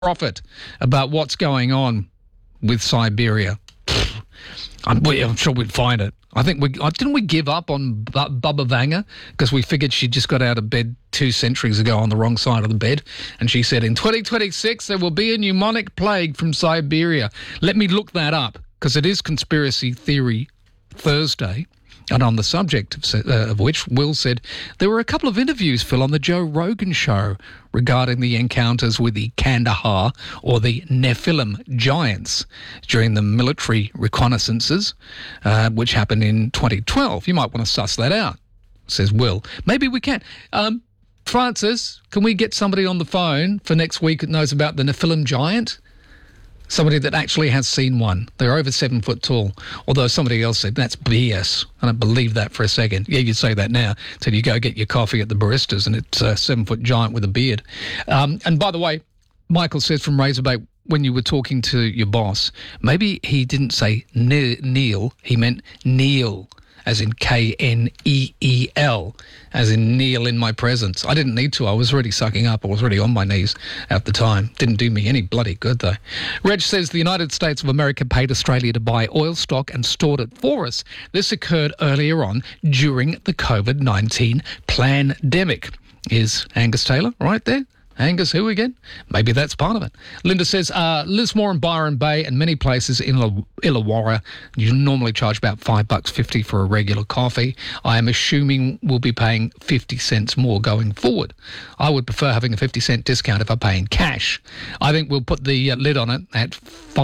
prophet about what's going on with Siberia. I'm sure we'd find it. I think didn't we give up on Bubba Vanga because we figured she just got out of bed 2 centuries ago on the wrong side of the bed, and she said in 2026 there will be a pneumonic plague from Siberia. Let me look that up because it is Conspiracy Theory Thursday. And on the subject of which, Will said there were a couple of interviews, Phil, on the Joe Rogan show regarding the encounters with the Kandahar or the Nephilim giants during the military reconnaissances, which happened in 2012. You might want to suss that out, says Will. Maybe we can. Francis, can we get somebody on the phone for next week that knows about the Nephilim giant? Somebody that actually has seen one. They're over 7 foot tall. Although somebody else said, that's BS. I don't believe that for a second. Yeah, you'd say that now. Till you go get your coffee at the baristas and it's a 7 foot giant with a beard. And by the way, Michael says from Razorback, when you were talking to your boss, maybe he didn't say Neil, he meant Neil, as in Kneel, as in kneel in my presence. I didn't need to. I was already sucking up. I was already on my knees at the time. Didn't do me any bloody good, though. Reg says the United States of America paid Australia to buy oil stock and stored it for us. This occurred earlier on during the COVID-19 pandemic. Is Angus Taylor right there? Angus who again? Maybe that's part of it. Linda says, Lismore and Byron Bay and many places in Illawarra, you normally charge about $5.50 for a regular coffee. I am assuming we'll be paying 50 cents more going forward. I would prefer having a 50-cent discount if I pay in cash. I think we'll put the lid on it at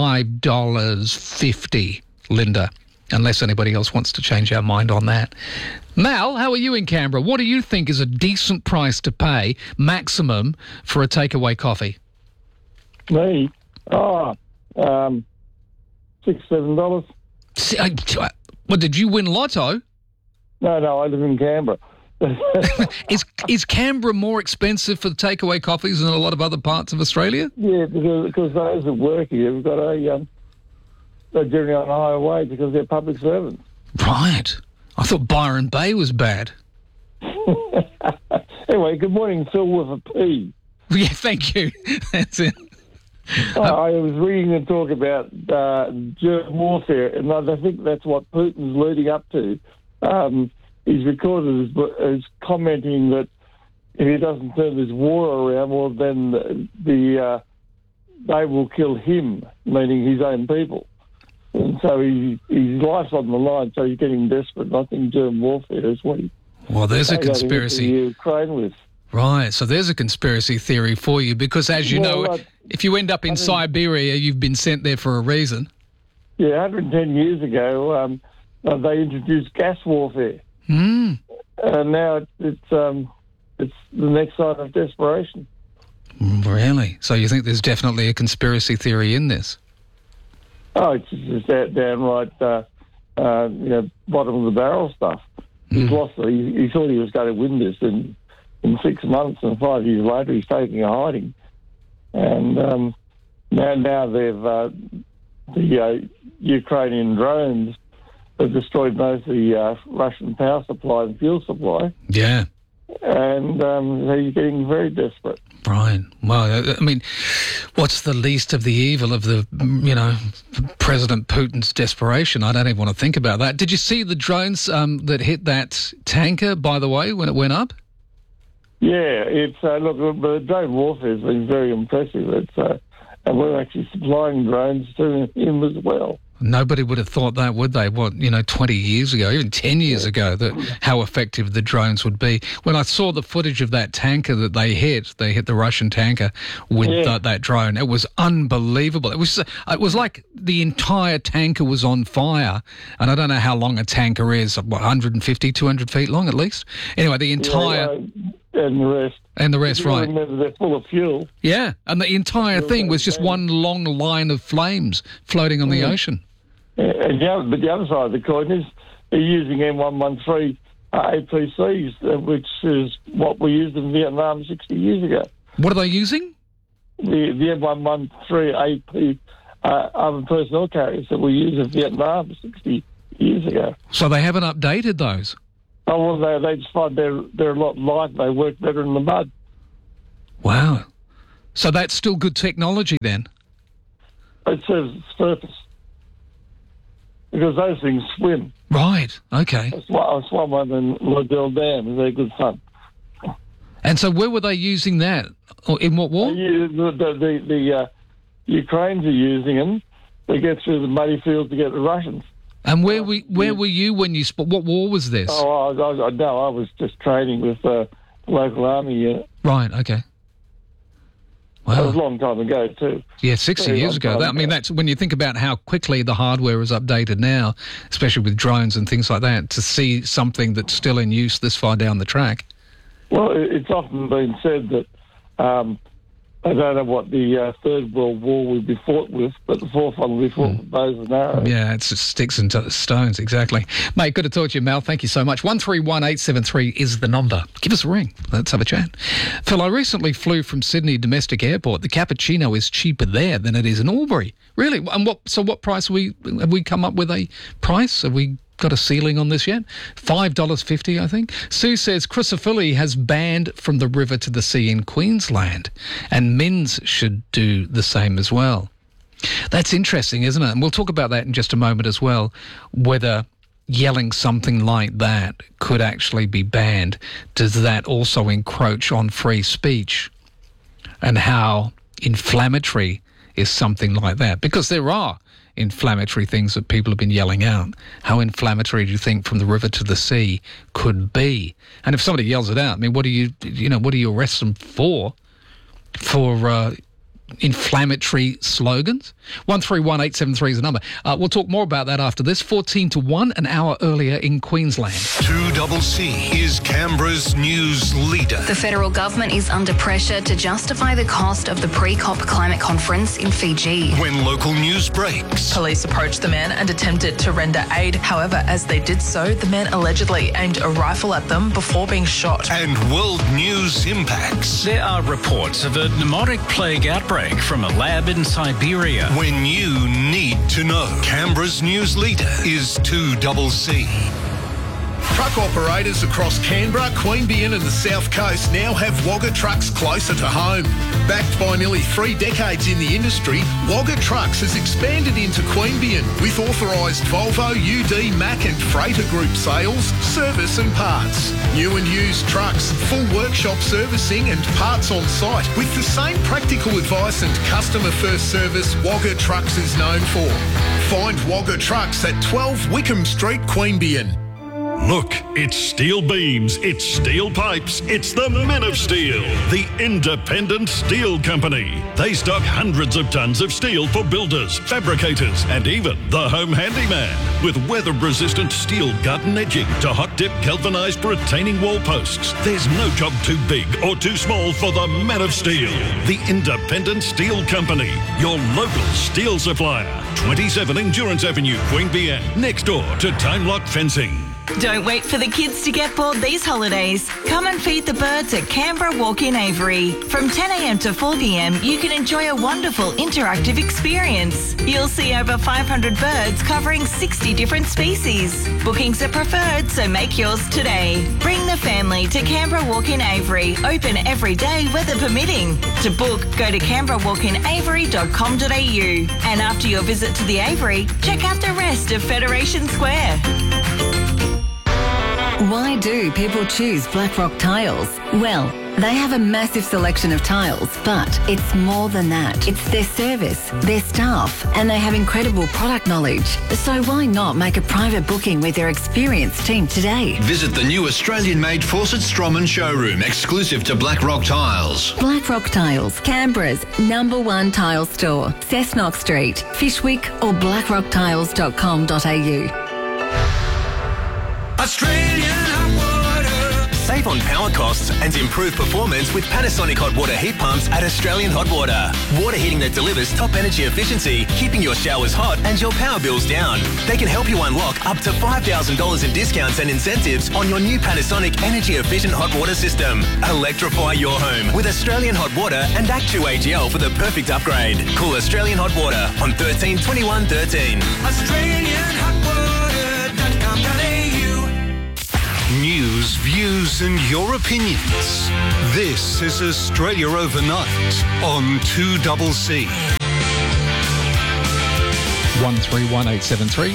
$5.50, Linda, unless anybody else wants to change our mind on that. Mal, how are you in Canberra? What do you think is a decent price to pay, maximum, for a takeaway coffee? Me? $6, $7. What, did you win lotto? No, I live in Canberra. Is Canberra more expensive for the takeaway coffees than a lot of other parts of Australia? Yeah, because those that work here have got they're generally on a higher wage because they're public servants. Right. I thought Byron Bay was bad. Anyway, good morning, Phil with a P. Yeah, thank you. That's it. I was reading and talk about germ warfare, and I think that's what Putin's leading up to. He's recorded as commenting that if he doesn't turn this war around, well, then they will kill him, meaning his own people. And so his life's on the line, so he's getting desperate. And I think germ warfare is what he... Well, there's a conspiracy. Ukraine with. Right, so there's a conspiracy theory for you, because as you know, if you end up in Siberia, you've been sent there for a reason. Yeah, 110 years ago, they introduced gas warfare. Mm. And now it's the next sign of desperation. Really? So you think there's definitely a conspiracy theory in this? Oh, it's just downright, bottom of the barrel stuff. He's lost. He thought he was going to win this in 6 months, and 5 years later he's taking a hiding. And now they've the Ukrainian drones have destroyed most of the Russian power supply and fuel supply. Yeah. And he's getting very desperate. Right. Well, I mean, what's the least of the evil of the, President Putin's desperation? I don't even want to think about that. Did you see the drones that hit that tanker, by the way, when it went up? Yeah, it's look, the drone warfare has been very impressive. And we're actually supplying drones to him as well. Nobody would have thought that, would they? 20 years ago, even 10 years ago, how effective the drones would be. When I saw the footage of that tanker that they hit the Russian tanker with that drone. It was unbelievable. It was like the entire tanker was on fire. And I don't know how long a tanker is, 150, 200 feet long at least. Anyway, the entire... And the rest, right. Remember, they're full of fuel. Yeah, and the entire thing was just one long line of flames floating on the ocean. And but the other side of the coin is they're using M113 APCs, which is what we used in Vietnam 60 years ago. What are they using? The M113 AP armored personnel carriers that we used in Vietnam 60 years ago. So they haven't updated those? Oh, well, they just find they're a lot lighter. They work better in the mud. Wow. So that's still good technology then? It says surface. Because those things swim. Right, okay. I swam one in Liddell Dam. They're good fun. And so where were they using that? Or in what war? The Ukrainians are using them to get through the muddy fields to get the Russians. And where were you when you... What war was this? Oh, I was just training with the local army unit. Right, okay. Wow. That was a long time ago, too. Yeah, 60 years ago. That's when you think about how quickly the hardware is updated now, especially with drones and things like that, to see something that's still in use this far down the track. Well, it's often been said that I don't know what the Third World War would be fought with, but the fourth one will be fought with bows and arrows. Yeah, it's just sticks and stones, exactly. Mate, good to talk to you, Mal. Thank you so much. 131873 is the number. Give us a ring. Let's have a chat. Phil, I recently flew from Sydney Domestic Airport. The cappuccino is cheaper there than it is in Albury. Really? And what price have we come up with a price? Have we got a ceiling on this yet? $5.50, I think. Sue says Crucifili has banned from the river to the sea in Queensland, and Minns should do the same as well. That's interesting, isn't it? And we'll talk about that in just a moment as well, whether yelling something like that could actually be banned. Does that also encroach on free speech? And how inflammatory is something like that? Because there are inflammatory things that people have been yelling out. How inflammatory do you think from the river to the sea could be? And if somebody yells it out, I mean, what do you arrest them for? For inflammatory slogans? 131873 is the number. We'll talk more about that after this. 14 to 1, an hour earlier in Queensland. 2CC is Canberra's news leader. The federal government is under pressure to justify the cost of the pre-COP climate conference in Fiji. When local news breaks. Police approached the men and attempted to render aid. However, as they did so, the men allegedly aimed a rifle at them before being shot. And world news impacts. There are reports of a pneumotic plague outbreak from a lab in Siberia. When you need to know. Canberra's news leader is 2CC. Truck operators across Canberra, Queanbeyan and the South Coast now have Wagga Trucks closer to home. Backed by nearly 3 decades in the industry, Wagga Trucks has expanded into Queanbeyan with authorised Volvo, UD, Mack and Freighter Group sales, service and parts. New and used trucks, full workshop servicing and parts on site with the same practical advice and customer-first service Wagga Trucks is known for. Find Wagga Trucks at 12 Wickham Street, Queanbeyan. Look, it's steel beams, it's steel pipes, it's the Men of Steel, the independent steel company. They stock hundreds of tons of steel for builders, fabricators, and even the home handyman. With weather-resistant steel gut and edging to hot-dip galvanised retaining wall posts, there's no job too big or too small for the Men of Steel, the independent steel company. Your local steel supplier. 27 Endurance Avenue, Queanbeyan, next door to Time Lock Fencing. Don't wait for the kids to get bored these holidays. Come and feed the birds at Canberra Walk-in Aviary. From 10 a.m. to 4 p.m, you can enjoy a wonderful interactive experience. You'll see over 500 birds covering 60 different species. Bookings are preferred, so make yours today. Bring the family to Canberra Walk-in Aviary. Open every day, weather permitting. To book, go to canberrawalkinaviary.com.au. And after your visit to the aviary, check out the rest of Federation Square. Why do people choose Blackrock Tiles? Well, they have a massive selection of tiles, but it's more than that. It's their service, their staff, and they have incredible product knowledge. So why not make a private booking with their experienced team today? Visit the new Australian-made Fawcett Stroman showroom, exclusive to Blackrock Tiles. Blackrock Tiles, Canberra's #1 tile store. Cessnock Street, Fishwick or blackrocktiles.com.au. Australian hot water. Save on power costs and improve performance with Panasonic hot water heat pumps at Australian Hot Water. Water heating that delivers top energy efficiency, keeping your showers hot and your power bills down. They can help you unlock up to $5,000 in discounts and incentives on your new Panasonic energy efficient hot water system. Electrify your home with Australian Hot Water and Actu AGL for the perfect upgrade. Call Australian Hot Water on 13 21 13. AustralianHotWater.com.au. News, views and your opinions. This is Australia Overnight Next on 2CC. 131873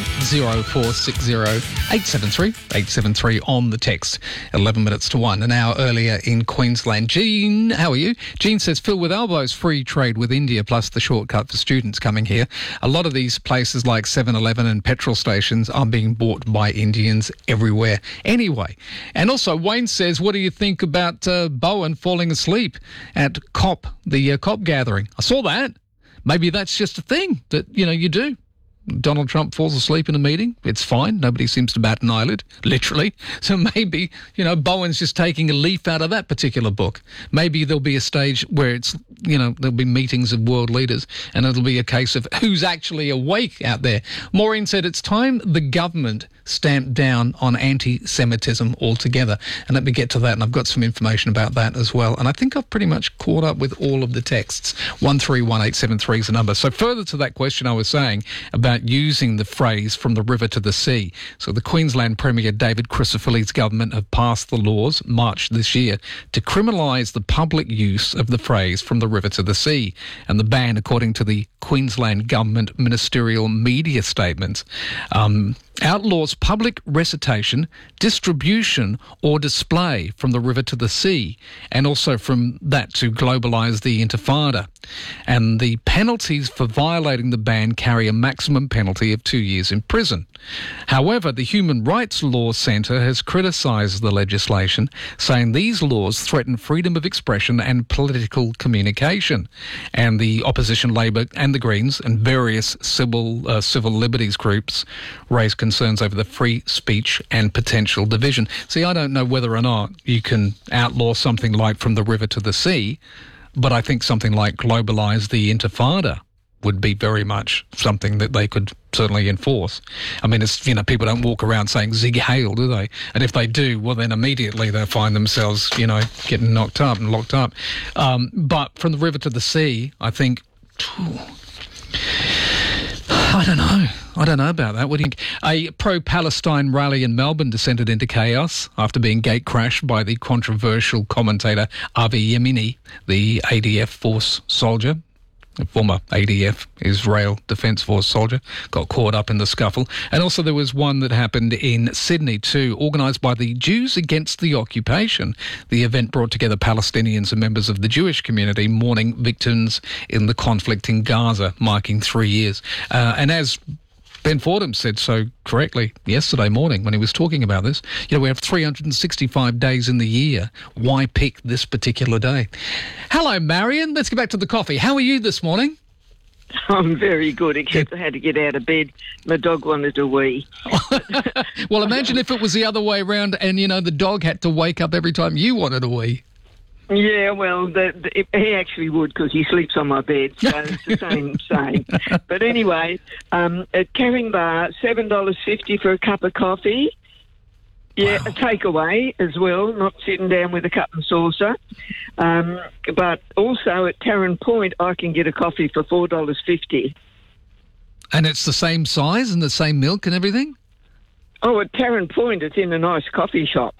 0460 873 873 on the text. 11 minutes to 1. An hour earlier in Queensland. Jean, how are you? Jean says, fill with elbows, free trade with India plus the shortcut for students coming here. A lot of these places like 7-Eleven and petrol stations are being bought by Indians everywhere anyway. And also Wayne says, what do you think about Bowen falling asleep at the COP gathering? I saw that. Maybe that's just a thing that, you do. Donald Trump falls asleep in a meeting. It's fine. Nobody seems to bat an eyelid, literally. So maybe, Bowen's just taking a leaf out of that particular book. Maybe there'll be a stage where it's, there'll be meetings of world leaders and it'll be a case of who's actually awake out there. Maureen said it's time the government stamped down on anti-Semitism altogether. And let me get to that, and I've got some information about that as well. And I think I've pretty much caught up with all of the texts. 131873 is the number. So further to that question I was saying about using the phrase from the river to the sea. So the Queensland Premier David Crisafulli's government have passed the laws, March this year, to criminalise the public use of the phrase from the river to the sea. And the ban, according to the Queensland Government ministerial media statements, outlaws public recitation, distribution or display from the river to the sea, and also from that to globalise the Intifada. And the penalties for violating the ban carry a maximum penalty of 2 years in prison. However, the Human Rights Law Centre has criticised the legislation, saying these laws threaten freedom of expression and political communication. And the opposition Labor and the Greens and various civil liberties groups raise concerns over the free speech and potential division. See, I don't know whether or not you can outlaw something like from the river to the sea, but I think something like globalise the Intifada would be very much something that they could certainly enforce. I mean, it's, people don't walk around saying Zig Heil, do they? And if they do, well, then immediately they'll find themselves, getting knocked up and locked up. But from the river to the sea, I think, I don't know. I don't know about that. What do you think? A pro-Palestine rally in Melbourne descended into chaos after being gate-crashed by the controversial commentator Avi Yemini, the ADF force soldier. A former ADF, Israel Defence Force soldier, got caught up in the scuffle. And also there was one that happened in Sydney too, organised by the Jews Against the Occupation. The event brought together Palestinians and members of the Jewish community mourning victims in the conflict in Gaza, marking 3 years. And as Ben Fordham said so correctly yesterday morning when he was talking about this, we have 365 days in the year. Why pick this particular day? Hello, Marion. Let's get back to the coffee. How are you this morning? I'm very good, except I had to get out of bed. My dog wanted to wee. Well, imagine if it was the other way around and, the dog had to wake up every time you wanted to wee. Yeah, well, he actually would because he sleeps on my bed, so it's the same. But anyway, at Caringbah, $7.50 for a cup of coffee. Yeah, wow. A takeaway as well, not sitting down with a cup and saucer. But also at Tarrant Point, I can get a coffee for $4.50. And it's the same size and the same milk and everything? Oh, at Tarrant Point, it's in a nice coffee shop.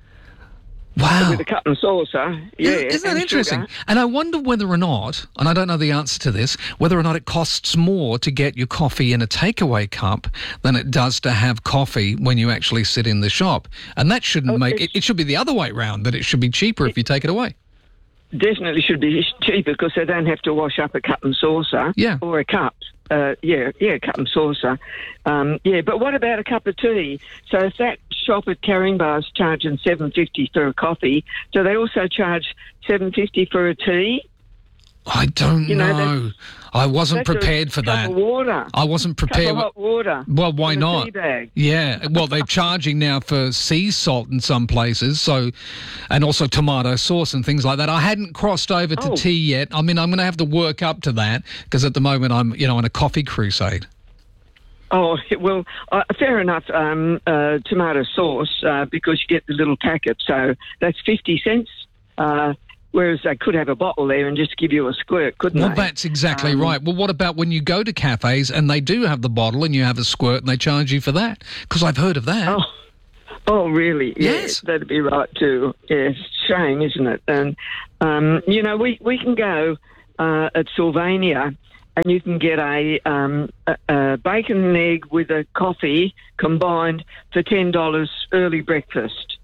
Wow. With a cup and saucer, yeah. Isn't that interesting? And I wonder whether or not, and I don't know the answer to this, whether or not it costs more to get your coffee in a takeaway cup than it does to have coffee when you actually sit in the shop. And that shouldn't it should be the other way round, that it should be cheaper if you take it away. Definitely should be cheaper because they don't have to wash up a cup and saucer or a cup. Cup and saucer. But what about a cup of tea? So if that shop at Caringbah's charging $7.50 for a coffee, do they also charge $7.50 for a tea? I don't know. I wasn't prepared for that. Cup of water. I wasn't prepared. Cup of hot water. Well, why not? Tea bag. Yeah. Well, they're charging now for sea salt in some places, and also tomato sauce and things like that. I hadn't crossed over to tea yet. I mean, I'm going to have to work up to that because at the moment I'm, on a coffee crusade. Oh, well, fair enough. Tomato sauce because you get the little packet, so that's 50 cents. Whereas they could have a bottle there and just give you a squirt, couldn't they? Well, that's exactly right. Well, what about when you go to cafes and they do have the bottle and you have a squirt and they charge you for that? Because I've heard of that. Oh, really? Yes. Yeah, that'd be right too. Yes, shame, isn't it? And, we can go at Sylvania and you can get a bacon and egg with a coffee combined for $10 early breakfast.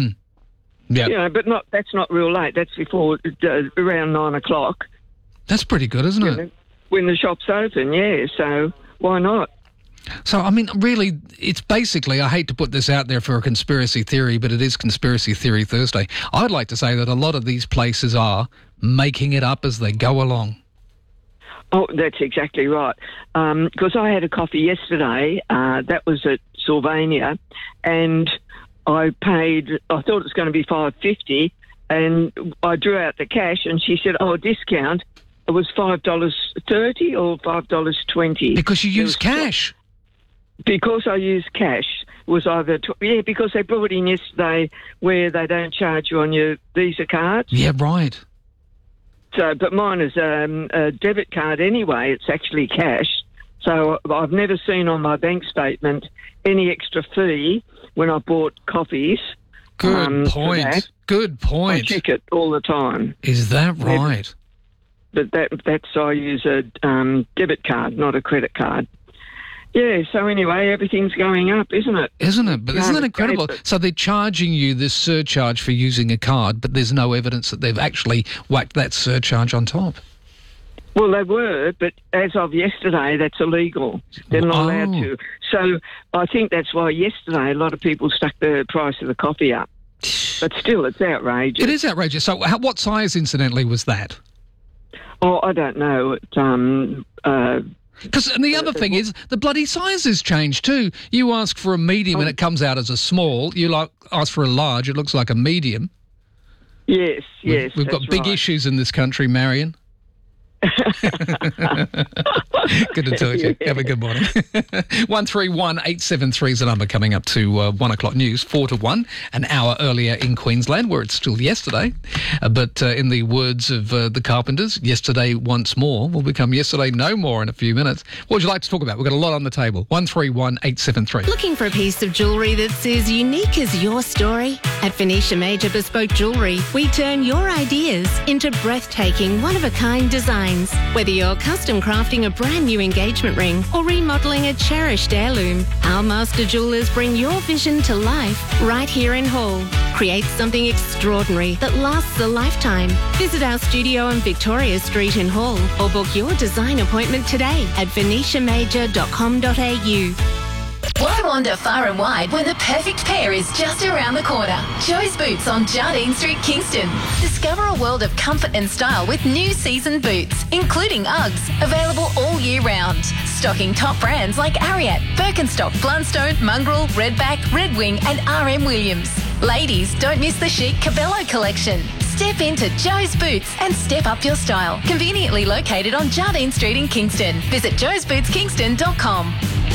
Yeah. But that's not real late. That's before around 9 o'clock. That's pretty good, isn't it? When the shop's open, yeah. So why not? So, I mean, really, it's basically, I hate to put this out there for a conspiracy theory, but it is Conspiracy Theory Thursday. I would like to say that a lot of these places are making it up as they go along. Oh, that's exactly right. Because I had a coffee yesterday, that was at Sylvania, and I thought it was going to be $5.50, and I drew out the cash, and she said, discount. It was $5.30 or $5.20. Because you use cash. Because I use cash. Was either because they brought in yesterday where they don't charge you on your Visa cards. Yeah, right. So, but mine is a debit card anyway. It's actually cash. So I've never seen on my bank statement any extra fee when I bought coffees. Good point. Good point. I check it all the time. Is that right? But that's I use a debit card, not a credit card. Yeah, so anyway, everything's going up, isn't it? Isn't it? But isn't that incredible? So they're charging you this surcharge for using a card, but there's no evidence that they've actually whacked that surcharge on top. Well, they were, but as of yesterday, that's illegal. They're not allowed to. So I think that's why yesterday a lot of people stuck the price of the coffee up. But still, it's outrageous. It is outrageous. So what size, incidentally, was that? Oh, I don't know. Because the other thing is the bloody sizes change too. You ask for a medium and it comes out as a small. You ask for a large, it looks like a medium. Yes, We've got big issues in this country, Marion. Good to talk to you. Have a good morning. 131873 is the number coming up to 1 o'clock news, 4 to 1, an hour earlier in Queensland, where it's still yesterday. But in the words of the Carpenters, yesterday once more will become yesterday no more in a few minutes. What would you like to talk about? We've got a lot on the table. 131873. Looking for a piece of jewellery that's as unique as your story? At Phoenicia Major Bespoke Jewellery, we turn your ideas into breathtaking, one-of-a-kind designs. Whether you're custom crafting a brand new engagement ring or remodelling a cherished heirloom, our master jewellers bring your vision to life right here in Hull. Create something extraordinary that lasts a lifetime. Visit our studio on Victoria Street in Hull or book your design appointment today at venetiamajor.com.au. Why wander far and wide when the perfect pair is just around the corner? Joe's Boots on Jardine Street, Kingston. Discover a world of comfort and style with new season boots, including Uggs, available all year round. Stocking top brands like Ariat, Birkenstock, Blundstone, Mongrel, Redback, Red Wing and RM Williams. Ladies, don't miss the chic Cabello collection. Step into Joe's Boots and step up your style. Conveniently located on Jardine Street in Kingston. Visit joesbootskingston.com.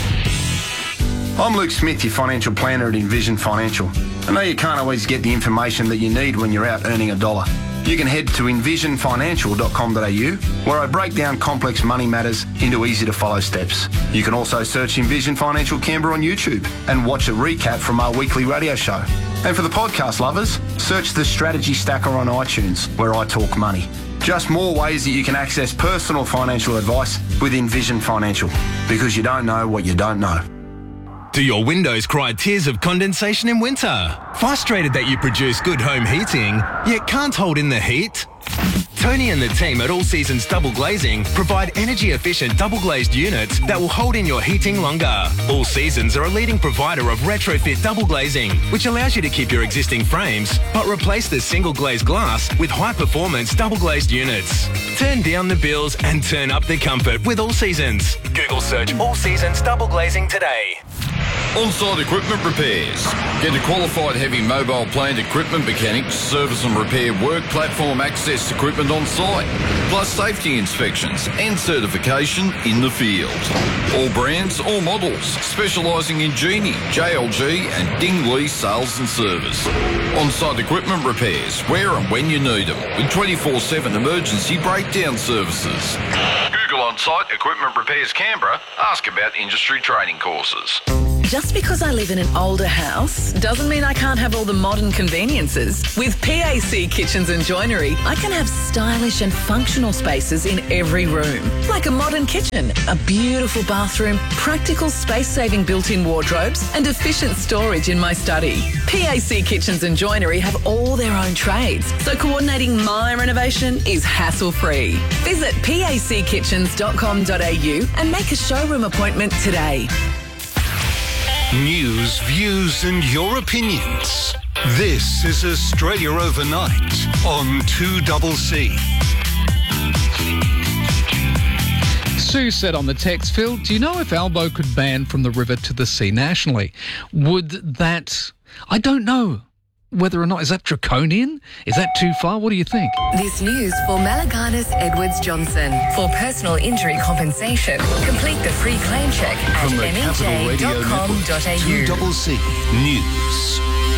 I'm Luke Smith, your financial planner at Envision Financial. I know you can't always get the information that you need when you're out earning a dollar. You can head to envisionfinancial.com.au, where I break down complex money matters into easy-to-follow steps. You can also search Envision Financial Canberra on YouTube and watch a recap from our weekly radio show. And for the podcast lovers, search the Strategy Stacker on iTunes, where I talk money. Just more ways that you can access personal financial advice with Envision Financial, because you don't know what you don't know. Do your windows cry tears of condensation in winter? Frustrated that you produce good home heating, yet can't hold in the heat? Tony and the team at All Seasons Double Glazing provide energy-efficient double-glazed units that will hold in your heating longer. All Seasons are a leading provider of retrofit double glazing, which allows you to keep your existing frames, but replace the single-glazed glass with high-performance double-glazed units. Turn down the bills and turn up the comfort with All Seasons. Google search All Seasons Double Glazing today. On-site equipment repairs. Get a qualified heavy mobile plant equipment mechanic to service and repair work platform access equipment on site, plus safety inspections and certification in the field. All brands, all models, specialising in Genie, JLG and Dingley sales and service. On-site equipment repairs, where and when you need them, with 24/7 emergency breakdown services. Google On-site Equipment Repairs Canberra. Ask about industry training courses. Just because I live in an older house doesn't mean I can't have all the modern conveniences. With PAC Kitchens and Joinery, I can have stylish and functional spaces in every room. Like a modern kitchen, a beautiful bathroom, practical space-saving built-in wardrobes and efficient storage in my study. PAC Kitchens and Joinery have all their own trades, so coordinating my renovation is hassle-free. Visit packitchens.com.au and make a showroom appointment today. News, views and your opinions. This is Australia Overnight on 2CC. Sue said on the text field, do you know if Albo could ban from the river to the sea nationally? Would that... I don't know whether or not... Is that draconian? Is that too far? What do you think? This news for Malaganas Edwards Johnson. For personal injury compensation, complete the free claim check at From the Capital Radio Network, 2CC News.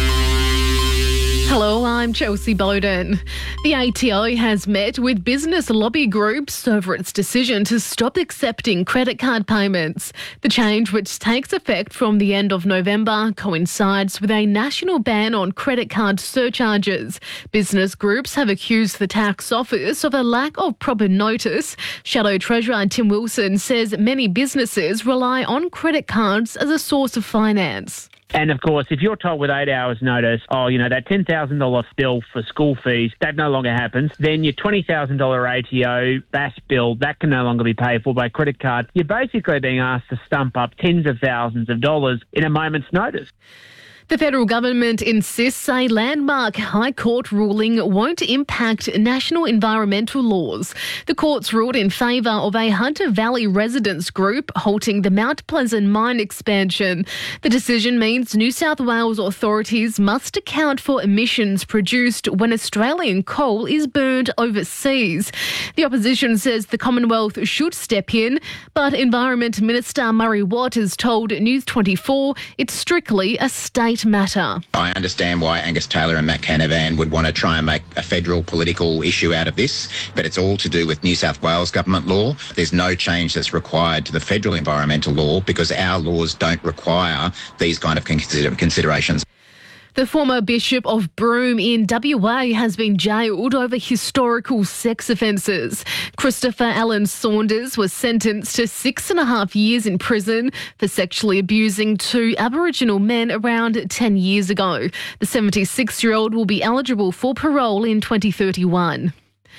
Hello, I'm Chelsea Bowden. The ATO has met with business lobby groups over its decision to stop accepting credit card payments. The change, which takes effect from the end of November, coincides with a national ban on credit card surcharges. Business groups have accused the tax office of a lack of proper notice. Shadow Treasurer Tim Wilson says many businesses rely on credit cards as a source of finance. And, of course, if you're told with 8 hours' notice, that $10,000 bill for school fees, that no longer happens, then your $20,000 ATO BAS bill, that can no longer be paid for by credit card. You're basically being asked to stump up tens of thousands of dollars in a moment's notice. The federal government insists a landmark High Court ruling won't impact national environmental laws. The courts ruled in favour of a Hunter Valley residents group halting the Mount Pleasant mine expansion. The decision means New South Wales authorities must account for emissions produced when Australian coal is burned overseas. The opposition says the Commonwealth should step in, but Environment Minister Murray Watt has told News 24 it's strictly a state matter. I understand why Angus Taylor and Matt Canavan would want to try and make a federal political issue out of this, but it's all to do with New South Wales government law. There's no change that's required to the federal environmental law because our laws don't require these kind of considerations. The former Bishop of Broome in WA has been jailed over historical sex offences. Christopher Allen Saunders was sentenced to 6.5 years in prison for sexually abusing 2 Aboriginal men around 10 years ago. The 76-year-old will be eligible for parole in 2031.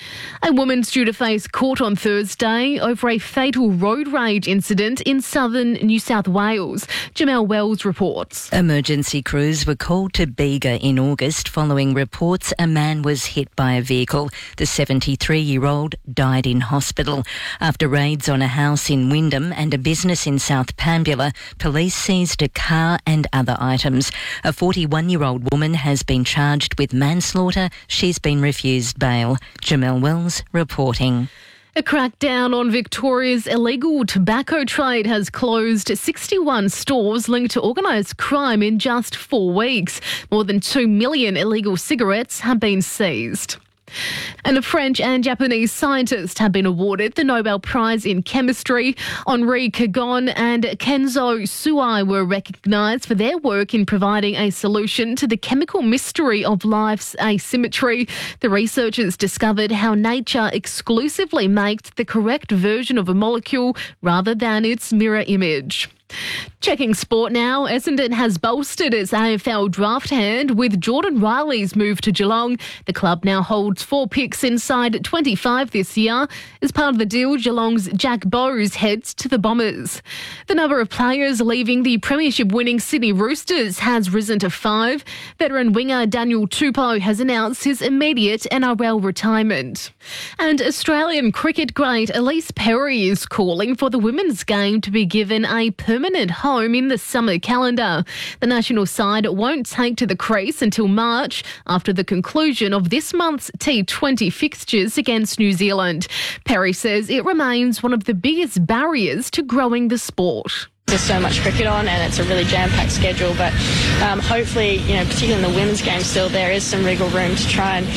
A woman's due to face court on Thursday over a fatal road rage incident in southern New South Wales. Jamelle Wells reports. Emergency crews were called to Bega in August following reports a man was hit by a vehicle. The 73-year-old died in hospital. After raids on a house in Wyndham and a business in South Pambula, police seized a car and other items. A 41-year-old woman has been charged with manslaughter. She's been refused bail. Jamelle Wells reporting. A crackdown on Victoria's illegal tobacco trade has closed 61 stores linked to organised crime in just 4 weeks. More than 2 million illegal cigarettes have been seized. And a French and Japanese scientist have been awarded the Nobel Prize in Chemistry. Henri Cagon and Kenzo Suai were recognised for their work in providing a solution to the chemical mystery of life's asymmetry. The researchers discovered how nature exclusively makes the correct version of a molecule rather than its mirror image. Checking sport now, Essendon has bolstered its AFL draft hand with Jordan Riley's move to Geelong. The club now holds 4 picks inside 25 this year. As part of the deal, Geelong's Jack Bowes heads to the Bombers. The number of players leaving the premiership-winning Sydney Roosters has risen to 5. Veteran winger Daniel Tupou has announced his immediate NRL retirement. And Australian cricket great Elise Perry is calling for the women's game to be given a permanent home in the summer calendar. The national side won't take to the crease until March after the conclusion of this month's T20 fixtures against New Zealand. Perry says it remains one of the biggest barriers to growing the sport. There's so much cricket on and it's a really jam-packed schedule, but hopefully, particularly in the women's game still, there is some wriggle room to try and,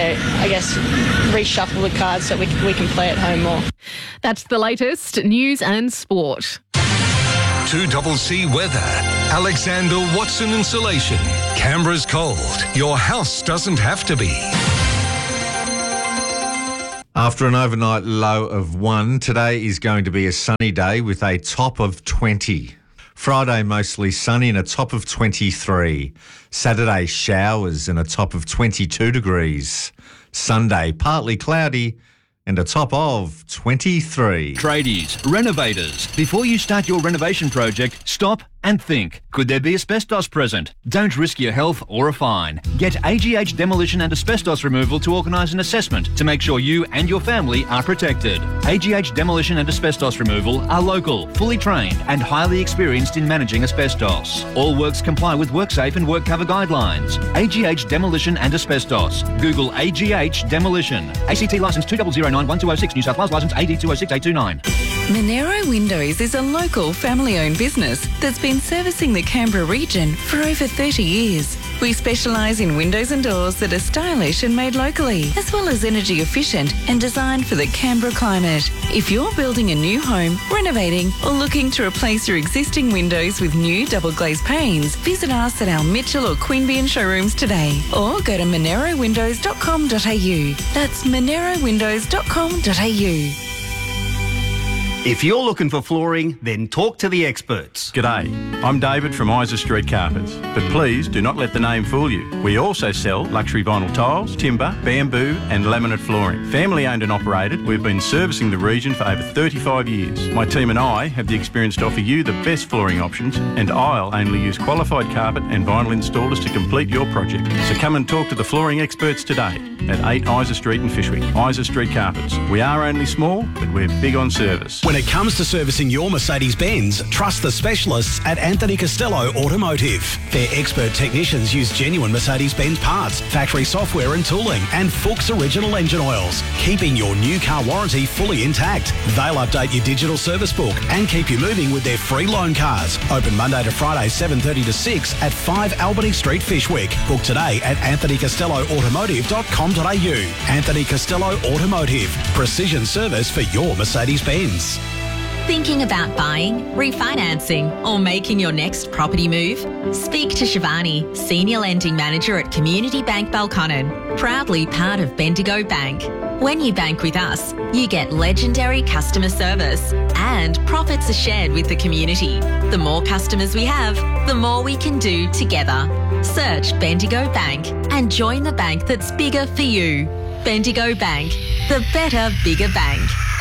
reshuffle the cards so we can play at home more. That's the latest news and sport. 2CC weather. Alexander Watson Insulation. Canberra's cold. Your house doesn't have to be. After an overnight low of 1, today is going to be a sunny day with a top of 20. Friday mostly sunny and a top of 23. Saturday showers and a top of 22 degrees. Sunday partly cloudy and a top of 23. Tradies, renovators, before you start your renovation project, stop and think. Could there be asbestos present? Don't risk your health or a fine. Get AGH Demolition and Asbestos Removal to organise an assessment to make sure you and your family are protected. AGH Demolition and Asbestos Removal are local, fully trained and highly experienced in managing asbestos. All works comply with WorkSafe and WorkCover guidelines. AGH Demolition and Asbestos. Google AGH Demolition. ACT licence 2009-1206, New South Wales licence AD 206829. Monero Windows is a local family-owned business that's been servicing the Canberra region for over 30 years. We specialise in windows and doors that are stylish and made locally, as well as energy efficient and designed for the Canberra climate. If you're building a new home, renovating or looking to replace your existing windows with new double glazed panes, visit us at our Mitchell or Queanbeyan showrooms today or go to monerowindows.com.au. That's monerowindows.com.au. If you're looking for flooring, then talk to the experts. G'day, I'm David from Isa Street Carpets, but please do not let the name fool you. We also sell luxury vinyl tiles, timber, bamboo and laminate flooring. Family owned and operated, we've been servicing the region for over 35 years. My team and I have the experience to offer you the best flooring options, and I'll only use qualified carpet and vinyl installers to complete your project. So come and talk to the flooring experts today at 8 Isa Street in Fyshwick. Isa Street Carpets. We are only small, but we're big on service. When it comes to servicing your Mercedes-Benz, trust the specialists at Anthony Costello Automotive. Their expert technicians use genuine Mercedes-Benz parts, factory software and tooling, and Fuchs original engine oils, keeping your new car warranty fully intact. They'll update your digital service book and keep you moving with their free loan cars. Open Monday to Friday, 7:30 to 6 at 5 Albany Street, Fyshwick. Book today at anthonycostelloautomotive.com.au. Anthony Costello Automotive. Precision service for your Mercedes-Benz. Thinking about buying, refinancing, or making your next property move? Speak to Shivani, Senior Lending Manager at Community Bank Balconnen, proudly part of Bendigo Bank. When you bank with us, you get legendary customer service and profits are shared with the community. The more customers we have, the more we can do together. Search Bendigo Bank and join the bank that's bigger for you. Bendigo Bank, the better, bigger bank.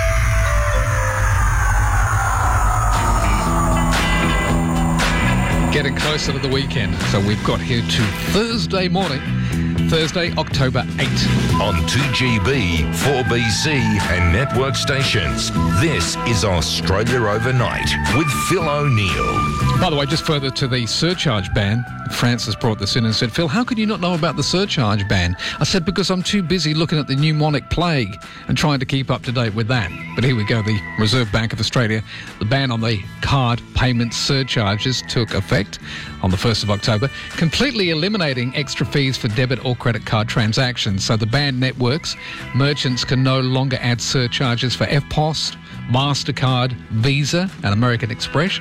Getting closer to the weekend, so we've got here to Thursday morning, Thursday, October 8. On 2GB, 4BC and network stations, this is Australia Overnight with Phil O'Neill. By the way, just further to the surcharge ban, Francis brought this in and said, Phil, how could you not know about the surcharge ban? I said, because I'm too busy looking at the pneumonic plague and trying to keep up to date with that. But here we go, the Reserve Bank of Australia, the ban on the card payment surcharges took effect on the 1st of October, completely eliminating extra fees for debit or credit card transactions. So the banned networks, merchants can no longer add surcharges for EFTPOS, MasterCard, Visa and American Express.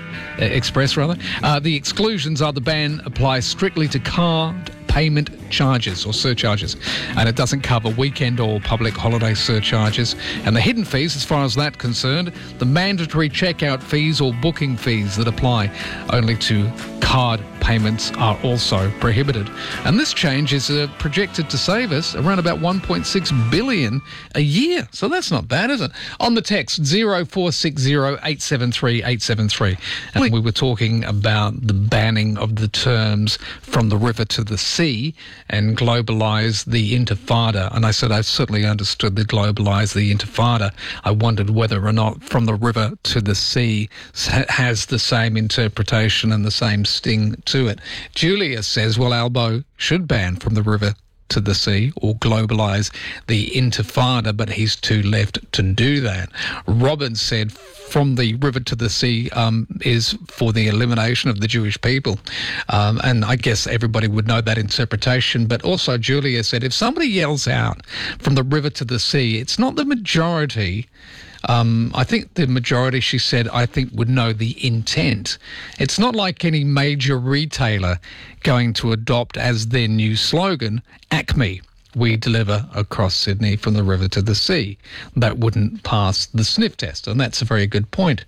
The exclusions are the ban applies strictly to card payment charges or surcharges, and it doesn't cover weekend or public holiday surcharges. And the hidden fees, as far as that's concerned, the mandatory checkout fees or booking fees that apply only to card payments are also prohibited. And this change is projected to save us around about $1.6 billion a year. So that's not bad, is it? On the text, 0460 873 873. And we were talking about the banning of the terms from the river to the sea and globalise the intifada. And I said I certainly understood the globalise the intifada. I wondered whether or not from the river to the sea has the same interpretation and the same sting to it. Julia says, well, Albo should ban from the river to the sea or globalise the intifada, but he's too left to do that. Robin said from the river to the sea is for the elimination of the Jewish people. And I guess everybody would know that interpretation. But also Julia said if somebody yells out from the river to the sea, it's not the majority I think the majority, she said, I think would know the intent. It's not like any major retailer going to adopt as their new slogan, Acme. We deliver across Sydney from the river to the sea. That wouldn't pass the sniff test, and that's a very good point.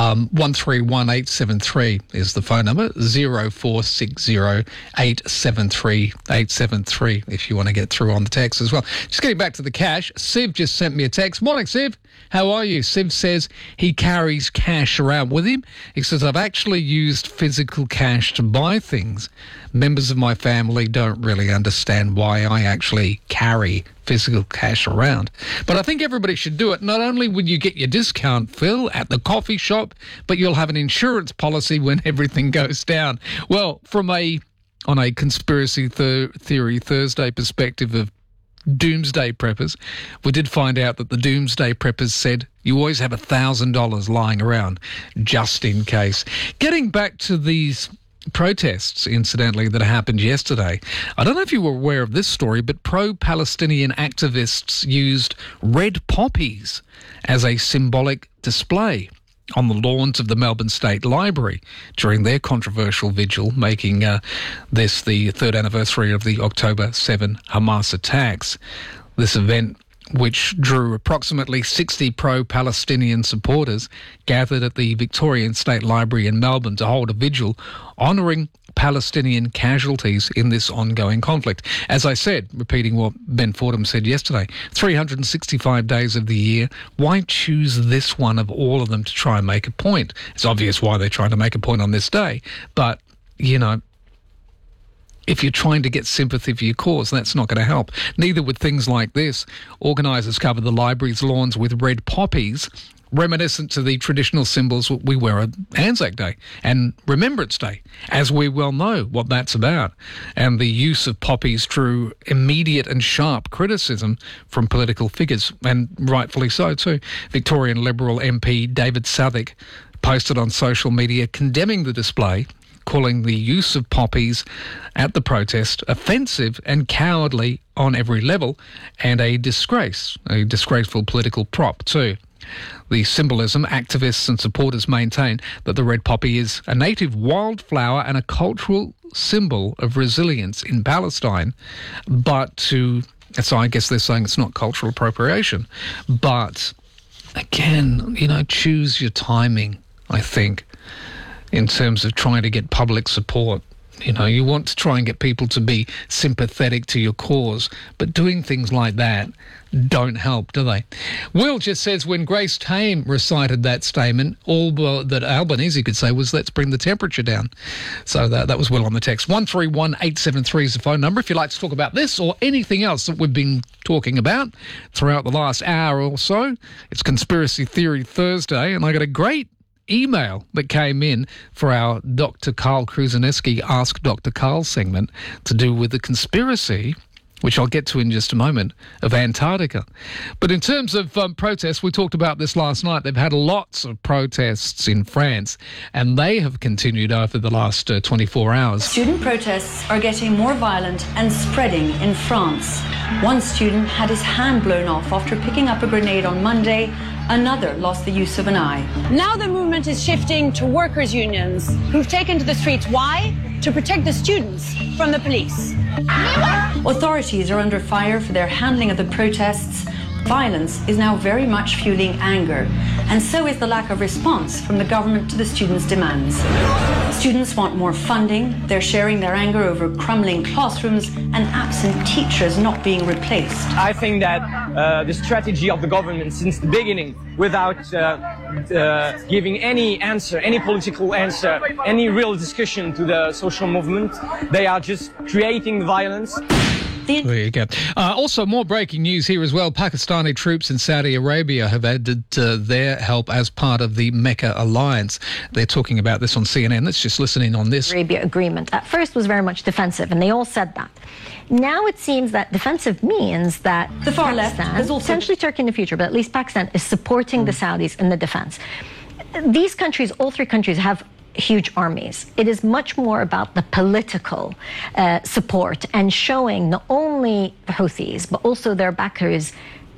131873 is the phone number, 0460 873 873 if you want to get through on the text as well. Just getting back to the cash, Siv just sent me a text. Morning, Siv. How are you? Siv says he carries cash around with him. He says, I've actually used physical cash to buy things. Members of my family don't really understand why I actually carry physical cash around. But I think everybody should do it. Not only will you get your discount, Phil, at the coffee shop, but you'll have an insurance policy when everything goes down. Well, on a conspiracy theory Thursday perspective of doomsday preppers, we did find out that the doomsday preppers said you always have $1,000 lying around just in case. Getting back to these protests, incidentally, that happened yesterday. I don't know if you were aware of this story, but pro-Palestinian activists used red poppies as a symbolic display on the lawns of the Melbourne State Library during their controversial vigil, making this the third anniversary of the October 7 Hamas attacks. This event, which drew approximately 60 pro-Palestinian supporters, gathered at the Victorian State Library in Melbourne to hold a vigil honouring Palestinian casualties in this ongoing conflict. As I said, repeating what Ben Fordham said yesterday, 365 days of the year, why choose this one of all of them to try and make a point? It's obvious why they're trying to make a point on this day, but, you know, if you're trying to get sympathy for your cause, that's not going to help. Neither would things like this. Organisers covered the library's lawns with red poppies, reminiscent to the traditional symbols we wear on Anzac Day and Remembrance Day, as we well know what that's about. And the use of poppies drew immediate and sharp criticism from political figures, and rightfully so too. Victorian Liberal MP David Southwick posted on social media condemning the display, calling the use of poppies at the protest offensive and cowardly on every level, and a disgraceful political prop too. The symbolism, activists and supporters maintain that the red poppy is a native wildflower and a cultural symbol of resilience in Palestine, so I guess they're saying it's not cultural appropriation. But again, choose your timing, I think, in terms of trying to get public support. You want to try and get people to be sympathetic to your cause, but doing things like that don't help, do they? Will just says when Grace Tame recited that statement, all that Albanese could say was, let's bring the temperature down. So that was Will on the text. 131873 is the phone number if you'd like to talk about this or anything else that we've been talking about throughout the last hour or so. It's Conspiracy Theory Thursday, and I got a great email that came in for our Dr. Carl Kruzaneski Ask Dr. Carl segment to do with the conspiracy, which I'll get to in just a moment, of Antarctica. But in terms of protests, we talked about this last night. They've had lots of protests in France, and they have continued over the last 24 hours. Student protests are getting more violent and spreading in France. One student had his hand blown off after picking up a grenade on Monday. Another lost the use of an eye. Now the movement is shifting to workers' unions who've taken to the streets. Why? To protect the students from the police. Authorities are under fire for their handling of the protests. Violence is now very much fueling anger, and so is the lack of response from the government to the students' demands. Students want more funding. They're sharing their anger over crumbling classrooms and absent teachers not being replaced. I think that the strategy of the government since the beginning, without giving any answer, any political answer, any real discussion to the social movement, they are just creating violence. There you go. Also, more breaking news here as well. Pakistani troops in Saudi Arabia have added their help as part of the Mecca alliance. They're talking about this on CNN. Let's just listen in on this. Arabia agreement at first was very much defensive, and they all said that. Now it seems that defensive means that the far Pakistan, left is also potentially Turkey in the future, but at least Pakistan is supporting the Saudis in the defense. These countries, all three countries, have huge armies. It is much more about the political support and showing not only the Houthis but also their backers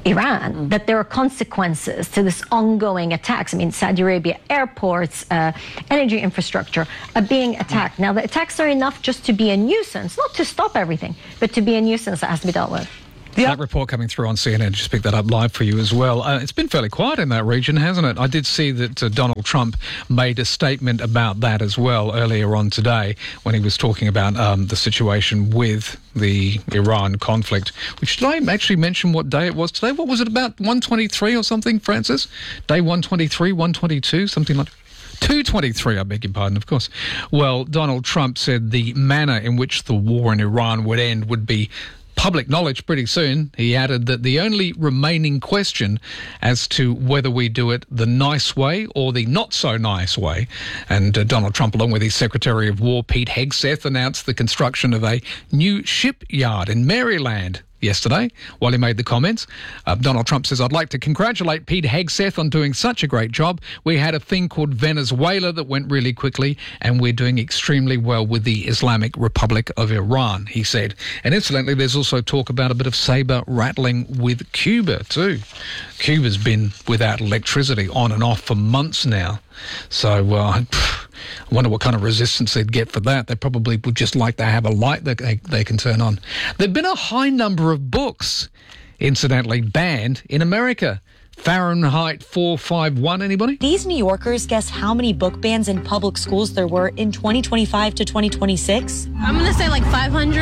Iran, that there are consequences to this ongoing attacks. I mean, Saudi Arabia airports, energy infrastructure are being attacked. Now, the attacks are enough just to be a nuisance, not to stop everything, but to be a nuisance that has to be dealt with. That report coming through on CNN, just picked that up live for you as well. It's been fairly quiet in that region, hasn't it? I did see that Donald Trump made a statement about that as well earlier on today when he was talking about the situation with the Iran conflict. Which, did I actually mention what day it was today? What was it, about 123 or something, Francis? Day 123, 122, something like 223, I beg your pardon, of course. Well, Donald Trump said the manner in which the war in Iran would end would be public knowledge pretty soon. He added that the only remaining question as to whether we do it the nice way or the not so nice way. And Donald Trump, along with his Secretary of War, Pete Hegseth, announced the construction of a new shipyard in Maryland yesterday while he made the comments. Donald Trump says, I'd like to congratulate Pete Hegseth on doing such a great job. We had a thing called Venezuela that went really quickly, and we're doing extremely well with the Islamic Republic of Iran, he said. And incidentally, there's also talk about a bit of saber rattling with Cuba too. Cuba's been without electricity on and off for months now. So I wonder what kind of resistance they'd get for that. They probably would just like to have a light that they can turn on. There have been a high number of books, incidentally, banned in America. Fahrenheit 451, anybody? These New Yorkers guess how many book bans in public schools there were in 2025 to 2026? I'm going to say like 500.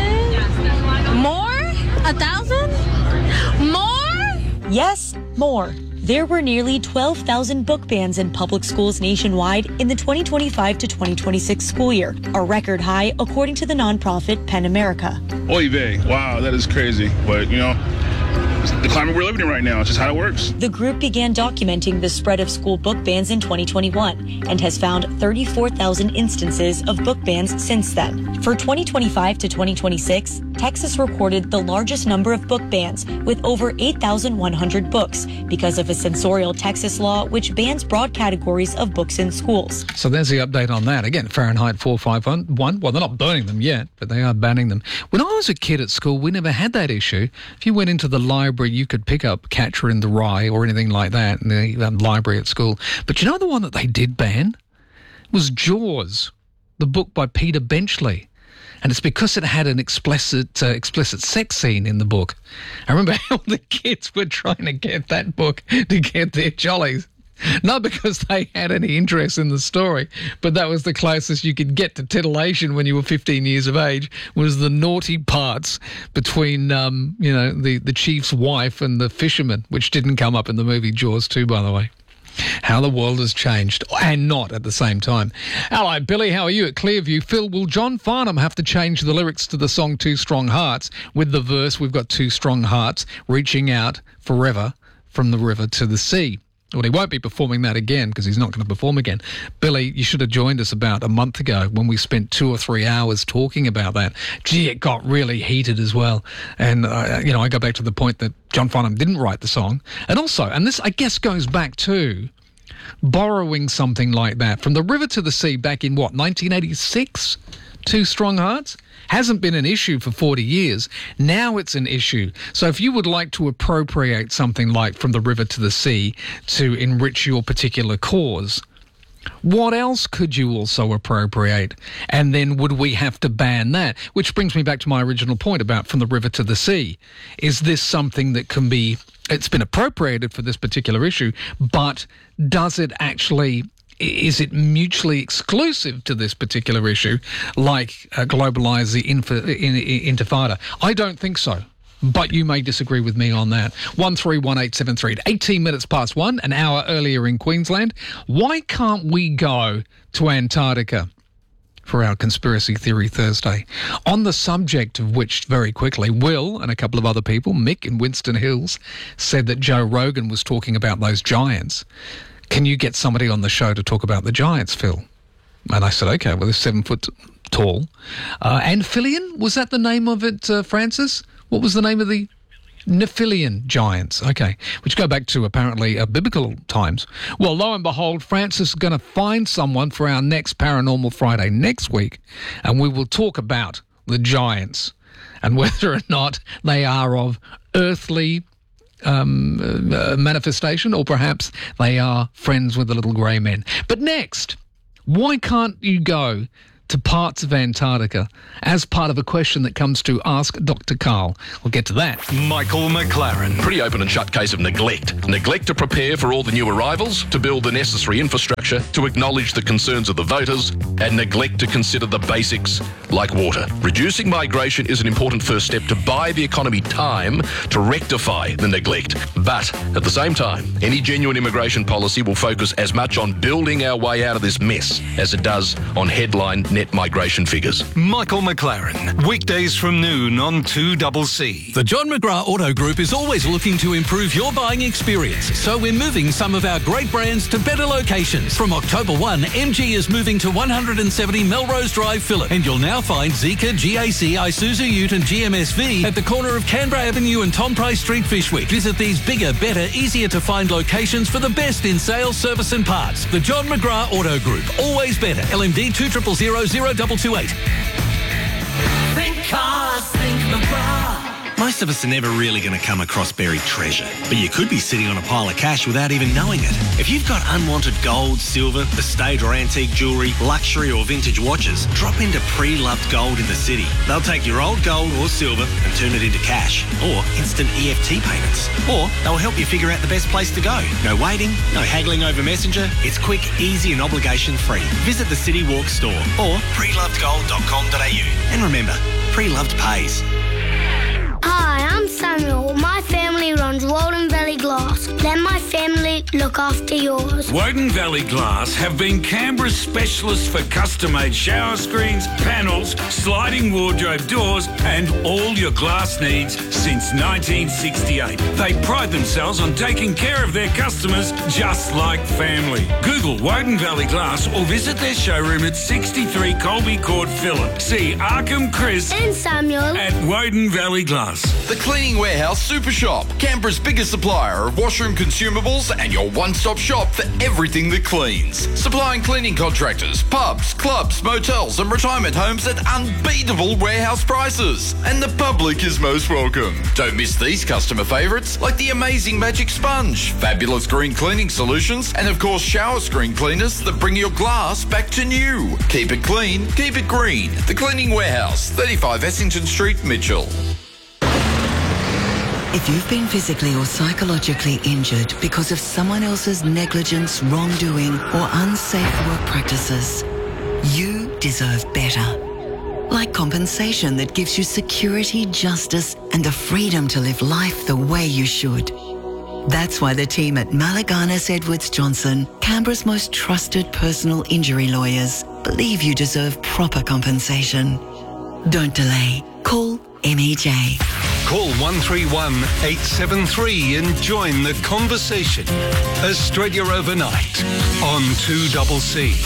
More? 1,000? More? Yes, more. There were nearly 12,000 book bans in public schools nationwide in the 2025 to 2026 school year, a record high according to the nonprofit PEN America. Oy vey, wow, that is crazy. But, you know, it's the climate we're living in right now. It's just how it works. The group began documenting the spread of school book bans in 2021 and has found 34,000 instances of book bans since then. For 2025 to 2026, Texas recorded the largest number of book bans with over 8,100 books because of a censorial Texas law which bans broad categories of books in schools. So there's the update on that. Again, Fahrenheit 451. Well, they're not burning them yet, but they are banning them. When I was a kid at school, we never had that issue. If you went into the library, you could pick up Catcher in the Rye or anything like that in the library at school. But you know the one that they did ban was Jaws, the book by Peter Benchley. And it's because it had an explicit sex scene in the book. I remember how the kids were trying to get that book to get their jollies. Not because they had any interest in the story, but that was the closest you could get to titillation when you were 15 years of age, was the naughty parts between, the chief's wife and the fisherman, which didn't come up in the movie Jaws 2, by the way. How the world has changed, and not at the same time. Hello, Billy, how are you at Clearview? Phil, will John Farnham have to change the lyrics to the song Two Strong Hearts with the verse, we've got two strong hearts reaching out forever from the river to the sea? Well, he won't be performing that again because he's not going to perform again. Billy, you should have joined us about a month ago when we spent 2 or 3 hours talking about that. Gee, it got really heated as well. And, I go back to the point that John Farnham didn't write the song. And also, and this, I guess, goes back to borrowing something like that from the river to the sea back in, 1986? Two Strong Hearts? Hasn't been an issue for 40 years. Now it's an issue. So if you would like to appropriate something like From the River to the Sea to enrich your particular cause, what else could you also appropriate? And then would we have to ban that? Which brings me back to my original point about From the River to the Sea. Is this something that can be, it's been appropriated for this particular issue, but does it actually, is it mutually exclusive to this particular issue, like globalise the intifada? I don't think so, but you may disagree with me on that. 131873, 18 minutes past 1, an hour earlier in Queensland. Why can't we go to Antarctica for our Conspiracy Theory Thursday? On the subject of which, very quickly, Will and a couple of other people, Mick in Winston Hills, said that Joe Rogan was talking about those giants. Can you get somebody on the show to talk about the giants, Phil? And I said, okay, well, they're 7 foot tall. Amphibian, was that the name of it, Francis? What was the name of the Nephilian giants? Okay, which go back to apparently biblical times. Well, lo and behold, Francis is going to find someone for our next Paranormal Friday next week, and we will talk about the giants and whether or not they are of earthly manifestation, or perhaps they are friends with the little grey men. But next, why can't you go to parts of Antarctica as part of a question that comes to Ask Dr. Karl? We'll get to that. Michael McLaren. Pretty open and shut case of neglect. Neglect to prepare for all the new arrivals, to build the necessary infrastructure, to acknowledge the concerns of the voters, and neglect to consider the basics like water. Reducing migration is an important first step to buy the economy time to rectify the neglect. But at the same time, any genuine immigration policy will focus as much on building our way out of this mess as it does on headline net migration figures. Michael McLaren, weekdays from noon on 2CC. The John McGrath Auto Group is always looking to improve your buying experience, so we're moving some of our great brands to better locations. From October 1, MG is moving to 170 Melrose Drive, Phillip, and you'll now find Zeekr, GAC, Isuzu Ute and GMSV at the corner of Canberra Avenue and Tom Price Street, Fyshwick. Visit these bigger, better, easier to find locations for the best in sales, service and parts. The John McGrath Auto Group, always better. LMD 2000 0228. Think cars, think McGrath. Most of us are never really going to come across buried treasure, but you could be sitting on a pile of cash without even knowing it. If you've got unwanted gold, silver, estate or antique jewellery, luxury or vintage watches, drop into Pre-Loved Gold in the city. They'll take your old gold or silver and turn it into cash, or instant EFT payments. Or they'll help you figure out the best place to go. No waiting, no haggling over Messenger. It's quick, easy and obligation-free. Visit the City Walk store or prelovedgold.com.au. And remember, Pre-Loved pays. Hi, I'm Samuel. My family runs Walden Valley Glass. Let my family look after yours. Woden Valley Glass have been Canberra's specialists for custom-made shower screens, panels, sliding wardrobe doors and all your glass needs since 1968. They pride themselves on taking care of their customers just like family. Google Woden Valley Glass or visit their showroom at 63 Colby Court, Phillip. See Arkham Chris and Samuel at Woden Valley Glass. The Cleaning Warehouse Super Shop, Canberra's biggest supplier of washroom consumables and your one-stop shop for everything that cleans. Supplying cleaning contractors, pubs, clubs, motels and retirement homes at unbeatable warehouse prices. And the public is most welcome. Don't miss these customer favourites like the amazing Magic Sponge, fabulous green cleaning solutions and of course shower screen cleaners that bring your glass back to new. Keep it clean, keep it green. The Cleaning Warehouse, 35 Essington Street, Mitchell. If you've been physically or psychologically injured because of someone else's negligence, wrongdoing, or unsafe work practices, you deserve better. Like compensation that gives you security, justice, and the freedom to live life the way you should. That's why the team at Malaganas Edwards Johnson, Canberra's most trusted personal injury lawyers, believe you deserve proper compensation. Don't delay. Call MEJ. Call 131 873 and join the conversation. Australia Overnight on 2CC.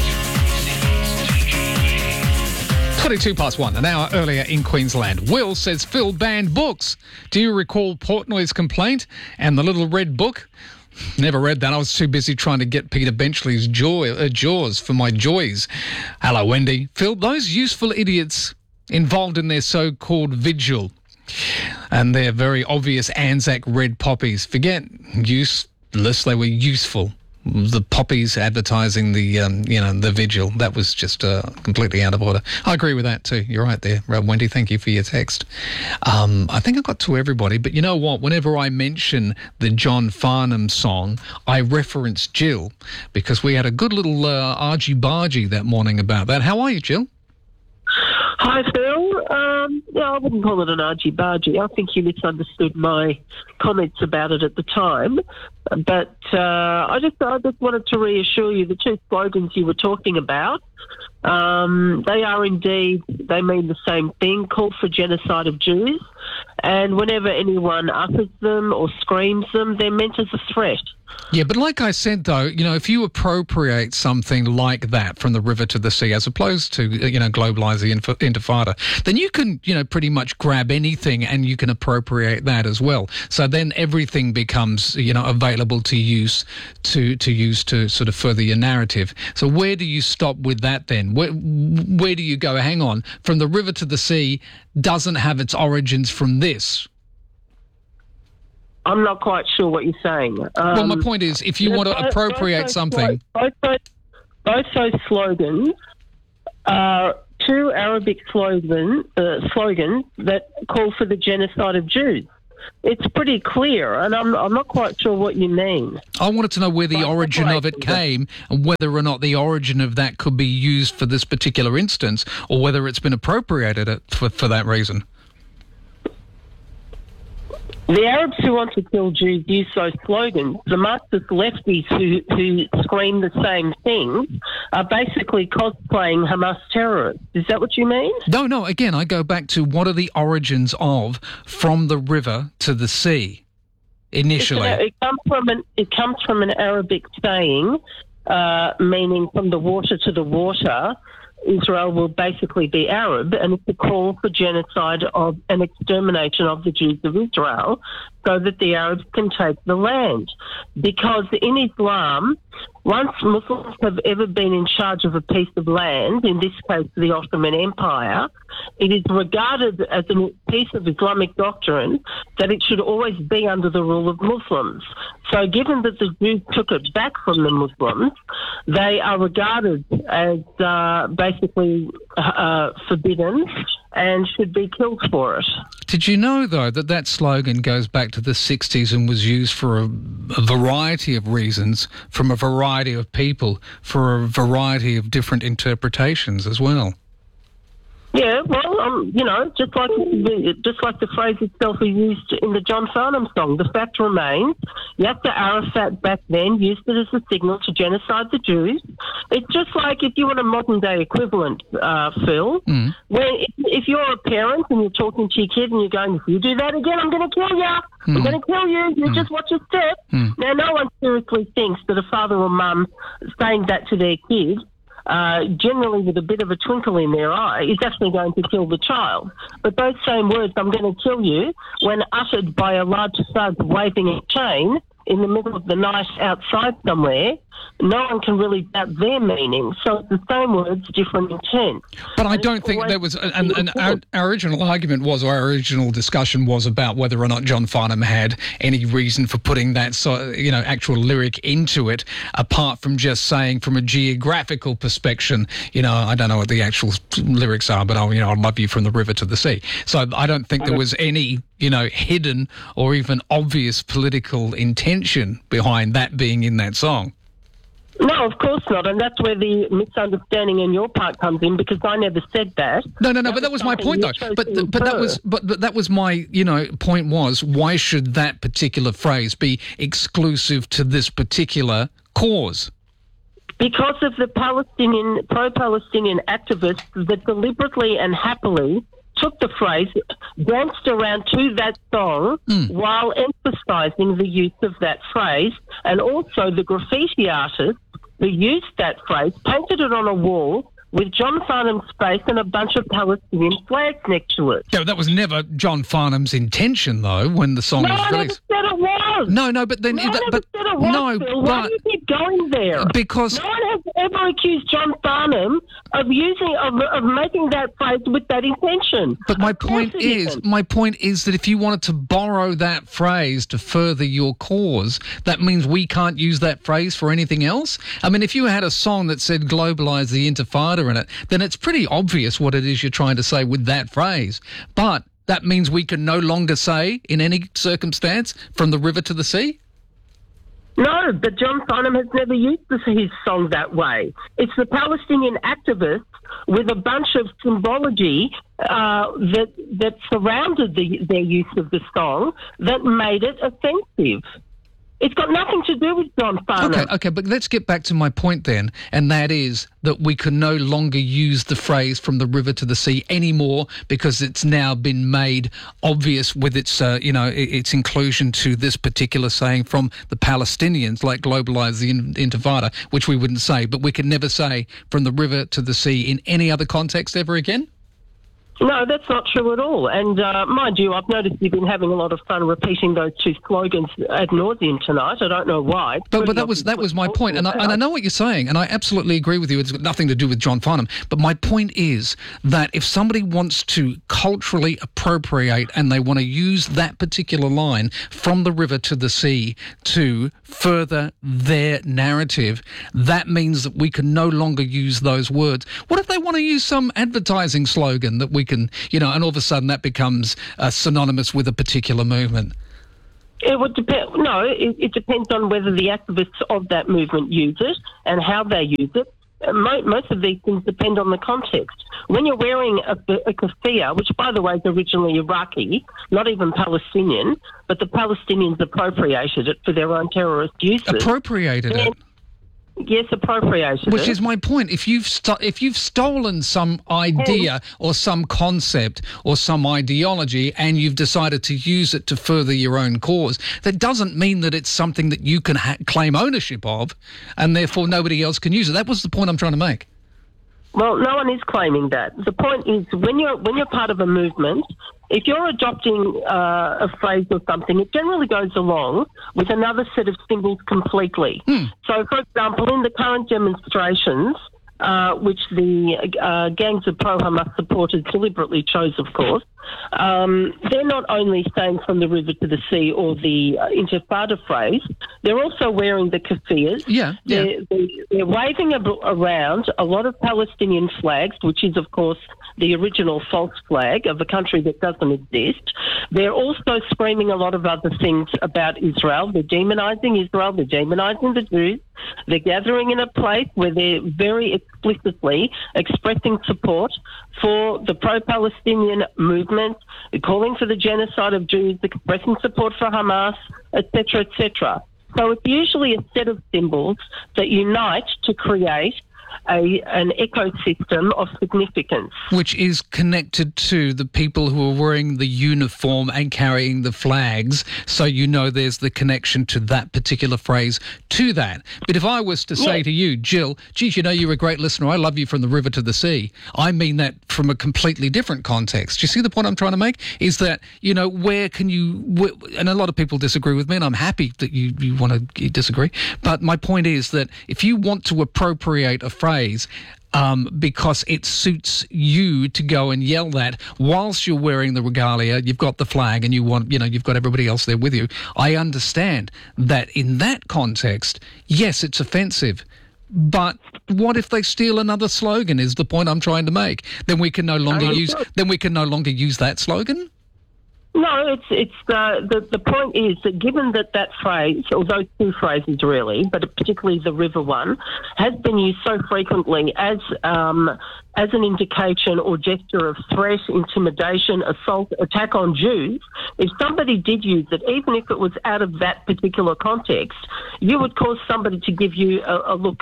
1:22, an hour earlier in Queensland. Will says Phil banned books. Do you recall Portnoy's complaint and the Little Red Book? Never read that. I was too busy trying to get Peter Benchley's Jaws for my joys. Hello, Wendy. Phil, those useful idiots involved in their so-called vigil and their very obvious Anzac red poppies. Forget useless, they were useful. The poppies advertising the vigil, that was just completely out of order. I agree with that too. You're right there, Wendy. Thank you for your text. I think I got to everybody, but you know what? Whenever I mention the John Farnham song, I reference Jill because we had a good little argy-bargy that morning about that. How are you, Jill? Hi, Phil. I wouldn't call it an argy-bargy. I think you misunderstood my comments about it at the time. But I just wanted to reassure you the two slogans you were talking about, they are indeed, they mean the same thing, call for genocide of Jews. And whenever anyone utters them or screams them, they're meant as a threat. Yeah, but like I said, though, if you appropriate something like that from the river to the sea, as opposed to, globalise the intifada, then you can, pretty much grab anything and you can appropriate that as well. So then everything becomes, available to use to sort of further your narrative. So where do you stop with that then? Where do you go? Hang on, from the river to the sea doesn't have its origins from this. I'm not quite sure what you're saying. Well, my point is, if you want to appropriate something... Both those slogans are two Arabic slogans that call for the genocide of Jews. It's pretty clear, and I'm not quite sure what you mean. I wanted to know where the origin of it came and whether or not the origin of that could be used for this particular instance or whether it's been appropriated for that reason. The Arabs who want to kill Jews use those slogans. The Marxist lefties who scream the same thing are basically cosplaying Hamas terrorists. Is that what you mean? No. Again, I go back to what are the origins of from the river to the sea initially? It comes from an Arabic saying meaning from the water to the water. Israel will basically be Arab, and it's a call for genocide of and extermination of the Jews of Israel so that the Arabs can take the land. Because in Islam, once Muslims have ever been in charge of a piece of land, in this case the Ottoman Empire, it is regarded as a piece of Islamic doctrine that it should always be under the rule of Muslims. So given that the Jews took it back from the Muslims, they are regarded as basically forbidden and should be killed for it. Did you know, though, that slogan goes back to the 60s and was used for a variety of reasons from a variety of people for a variety of different interpretations as well? Yeah, well, just like the phrase itself is used in the John Farnham song, the fact remains, Yasser Arafat back then used it as a signal to genocide the Jews. It's just like if you want a modern-day equivalent, Phil, where if you're a parent and you're talking to your kid and you're going, if you do that again, I'm going to kill you. I'm going to kill you. You just watch your step. Now, no one seriously thinks that a father or mum saying that to their kid, generally with a bit of a twinkle in their eye, is actually going to kill the child. But those same words, I'm going to kill you, when uttered by a large thug waving a chain in the middle of the night outside somewhere, no one can really doubt their meaning. So it's the same words, different intent. But I don't think there was... our original argument was, or our original discussion was about whether or not John Farnham had any reason for putting that, actual lyric into it, apart from just saying from a geographical perspective, I don't know what the actual lyrics are, but I'll love you from the river to the sea. So I don't think there was any, hidden or even obvious political intention behind that being in that song. No, of course not, and that's where the misunderstanding on your part comes in, because I never said that. No, but that was my point, though. But that was my point was, why should that particular phrase be exclusive to this particular cause? Because of the pro-Palestinian activists that deliberately and happily took the phrase, danced around to that song while emphasising the use of that phrase, and also the graffiti artists who used that phrase painted it on a wall with John Farnham's face and a bunch of Palestinian flags next to it. Yeah, that was never John Farnham's intention, though, when the song was released. No, I never said it was. No, but then... No, I never said it was, Phil. Why do you keep going there? Because... No one has ever accused John Farnham of making that phrase with that intention. But my point is that if you wanted to borrow that phrase to further your cause, that means we can't use that phrase for anything else? I mean, if you had a song that said "Globalise the Intifada" in it, then it's pretty obvious what it is you're trying to say with that phrase. But that means we can no longer say, in any circumstance, from the river to the sea? No, but John Farnham has never used his song that way. It's the Palestinian activists with a bunch of symbology that surrounded their use of the song that made it offensive. It's got nothing to do with John Farnham. Okay, but let's get back to my point then, and that is that we can no longer use the phrase "from the river to the sea" anymore because it's now been made obvious with its, its inclusion to this particular saying from the Palestinians, like "globalise the Intifada," which we wouldn't say, but we can never say "from the river to the sea" in any other context ever again? No, that's not true at all. And mind you, I've noticed you've been having a lot of fun repeating those two slogans ad nauseum tonight. I don't know why. But that was my point, and I know what you're saying, and I absolutely agree with you. It's got nothing to do with John Farnham. But my point is that if somebody wants to culturally appropriate and they want to use that particular line from the river to the sea to further their narrative, that means that we can no longer use those words. What if they want to use some advertising slogan that we can, and all of a sudden that becomes synonymous with a particular movement? It would depend. No, it depends on whether the activists of that movement use it and how they use it. Most of these things depend on the context. When you're wearing a keffiyeh, which, by the way, is originally Iraqi, not even Palestinian, but the Palestinians appropriated it for their own terrorist uses. Appropriated it? Yes, appropriated. Which is my point. If you've stolen some idea or some concept or some ideology and you've decided to use it to further your own cause, that doesn't mean that it's something that you can claim ownership of, and therefore nobody else can use it. That was the point I'm trying to make. Well, no one is claiming that. The point is, when you're part of a movement, if you're adopting a phrase or something, it generally goes along with another set of symbols completely. So, for example, in the current demonstrations, which the gangs of pro-Hamas supporters deliberately chose, of course, they're not only saying from the river to the sea or the Intifada phrase, they're also wearing the keffiyehs. They're waving around a lot of Palestinian flags, which is, of course, the original false flag of a country that doesn't exist. They're also screaming a lot of other things about Israel. They're demonising Israel. They're demonising the Jews. They're gathering in a place where they're very explicitly expressing support for the pro-Palestinian movement, calling for the genocide of Jews, expressing support for Hamas, etc., etc. So it's usually a set of symbols that unite to create an ecosystem of significance. Which is connected to the people who are wearing the uniform and carrying the flags, so there's the connection to that particular phrase to that. But if I was to say to you, Jill, geez, you're a great listener, I love you from the river to the sea, I mean that from a completely different context. Do you see the point I'm trying to make? Is that, where can you... and a lot of people disagree with me, and I'm happy that you want to disagree, but my point is that if you want to appropriate a phrase because it suits you to go and yell that whilst you're wearing the regalia, you've got the flag and you've got everybody else there with you. I understand that in that context, yes, it's offensive. But what if they steal another slogan? Is the point I'm trying to make? Then we can no longer use that slogan? No, it's the point is that given that phrase, or those two phrases really, but particularly the river one, has been used so frequently as an indication or gesture of threat, intimidation, assault, attack on Jews, if somebody did use it, even if it was out of that particular context, you would cause somebody to give you a look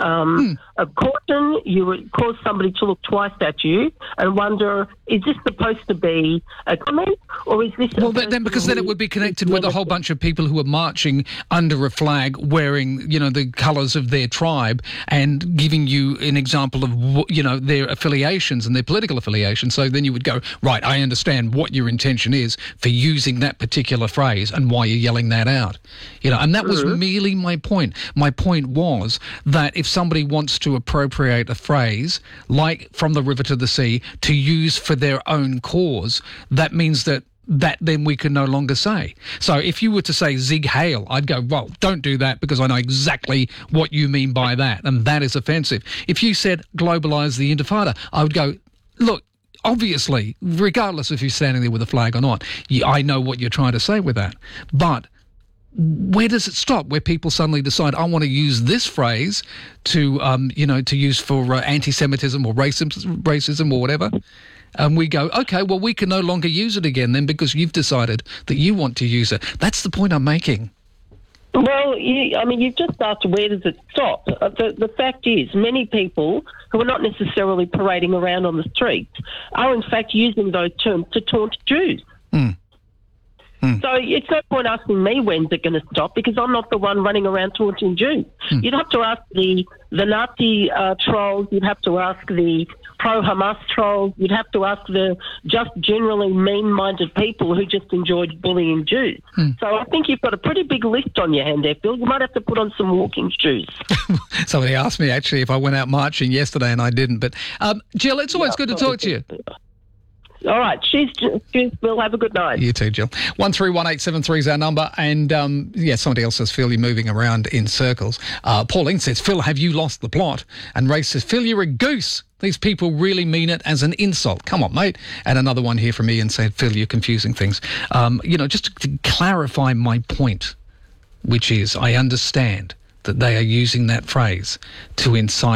of caution. You would cause somebody to look twice at you and wonder, is this supposed to be a comment, or is this... Well, because then it would be connected with a whole bunch of people who are marching under a flag wearing, the colours of their tribe and giving you an example of, their affiliations and their political affiliations. So then you would go, right, I understand what your intention is for using that particular phrase and why you're yelling that out. And that was merely my point. My point was that if somebody wants to appropriate a phrase like from the river to the sea to use for their own cause, that means that then we can no longer say. So if you were to say Zig Heil, I'd go, well, don't do that because I know exactly what you mean by that, and that is offensive. If you said globalise the Intifada, I would go, look, obviously, regardless if you're standing there with a flag or not, I know what you're trying to say with that. But where does it stop? Where people suddenly decide, I want to use this phrase to, to use for anti-Semitism or racism or whatever. And we go, okay, well, we can no longer use it again then because you've decided that you want to use it. That's the point I'm making. Well, you've just asked where does it stop. The fact is many people who are not necessarily parading around on the streets are in fact using those terms to taunt Jews. So it's no point asking me when's it going to stop, because I'm not the one running around torching Jews. You'd have to ask the Nazi trolls. You'd have to ask the pro-Hamas trolls. You'd have to ask the just generally mean-minded people who just enjoyed bullying Jews. So I think you've got a pretty big list on your hand there, Phil. You might have to put on some walking shoes. Somebody asked me, actually, if I went out marching yesterday, and I didn't. But, Jill, it's always good to talk to you. All right. Cheers, Phil. Have a good night. You too, Jill. 131873 is our number. And, somebody else says, Phil, you're moving around in circles. Pauline says, Phil, have you lost the plot? And Ray says, Phil, you're a goose. These people really mean it as an insult. Come on, mate. And another one here from Ian said, Phil, you're confusing things. Just to clarify my point, which is I understand that they are using that phrase to incite